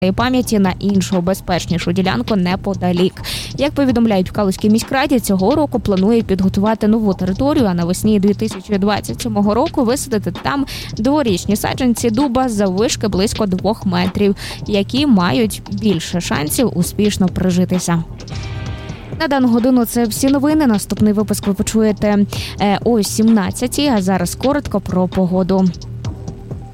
пам'яті на іншу безпечнішу ділянку неподалік. Як повідомляють в Калузькій міськраді, цього року планують підготувати нову територію, а навесні 2027 року висадити там дворічні саджанці дуба заввишки близько 2 метрів, які мають більше шансів успішно прижитися. На дану годину це всі новини. Наступний випуск ви почуєте о 17-й, а зараз коротко про погоду.